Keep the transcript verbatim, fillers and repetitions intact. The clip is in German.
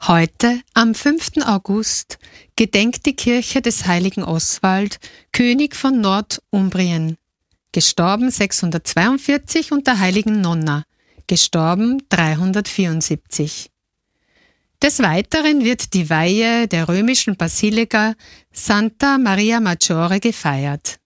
Heute, am fünften August, gedenkt die Kirche des heiligen Oswald, König von Nordumbrien, gestorben sechshundertzweiundvierzig, und der heiligen Nonna, gestorben dreihundertvierundsiebzig. Des Weiteren wird die Weihe der römischen Basilika Santa Maria Maggiore gefeiert.